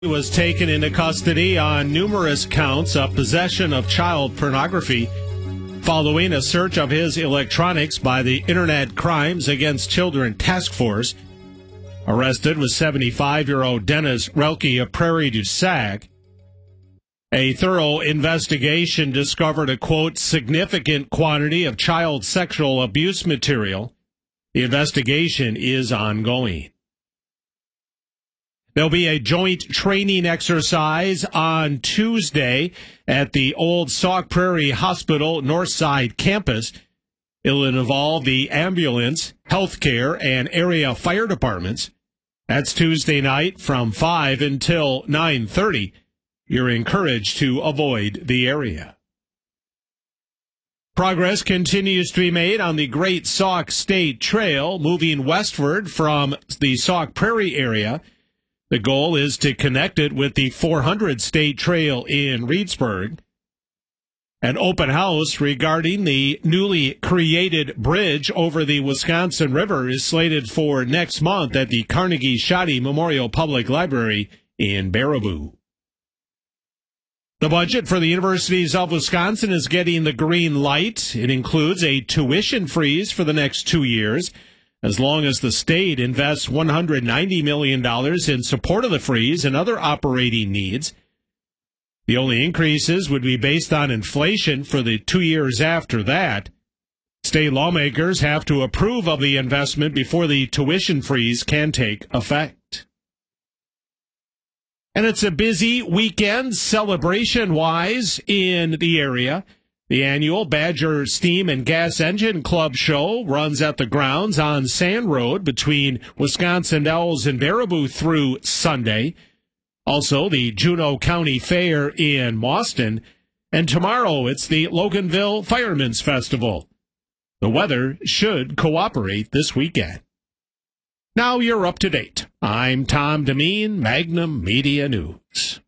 He was taken into custody on numerous counts of possession of child pornography following a search of his electronics by the Internet Crimes Against Children Task Force. Arrested was 75-year-old Dennis Relke of Prairie du Sac. A thorough investigation discovered a, quote, significant quantity of child sexual abuse material. The investigation is ongoing. There'll be a joint training exercise on Tuesday at the old Sauk Prairie Hospital Northside campus. It'll involve the ambulance, healthcare, and area fire departments. That's Tuesday night from 5 until 9:30. You're encouraged to avoid the area. Progress continues to be made on the Great Sauk State Trail, moving westward from the Sauk Prairie area. The goal is to connect it with the 400 State Trail in Reedsburg. An open house regarding the newly created bridge over the Wisconsin River is slated for next month at the Carnegie Shoddy Memorial Public Library in Baraboo. The budget for the universities of Wisconsin is getting the green light. It includes a tuition freeze for the next 2 years, as long as the state invests $190 million in support of the freeze and other operating needs. The only increases would be based on inflation for the 2 years after that. State lawmakers have to approve of the investment before the tuition freeze can take effect. And it's a busy weekend celebration-wise in the area. The annual Badger Steam and Gas Engine Club show runs at the grounds on Sand Road between Wisconsin Dells and Baraboo through Sunday. Also, the Juneau County Fair in Mauston. And tomorrow, it's the Loganville Firemen's Festival. The weather should cooperate this weekend. Now you're up to date. I'm Tom Demeen, Magnum Media News.